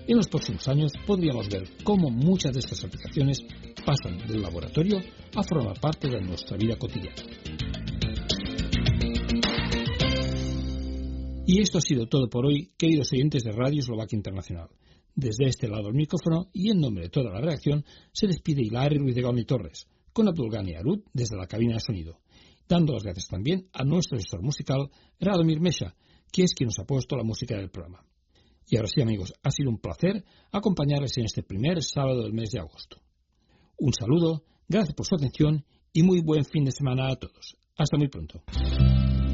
En los próximos años podríamos ver cómo muchas de estas aplicaciones pasan del laboratorio a formar parte de nuestra vida cotidiana. Y esto ha sido todo por hoy, queridos oyentes de Radio Eslovaquia Internacional. Desde este lado del micrófono y en nombre de toda la redacción se despide Hilari Ruiz de Gaoni Torres, con Abdulgani Arut desde la cabina de sonido, dando las gracias también a nuestro asesor musical Radomir Mesha, que es quien nos ha puesto la música del programa. Y ahora sí, amigos, ha sido un placer acompañarles en este primer sábado del mes de agosto. Un saludo, gracias por su atención y muy buen fin de semana a todos. Hasta muy pronto.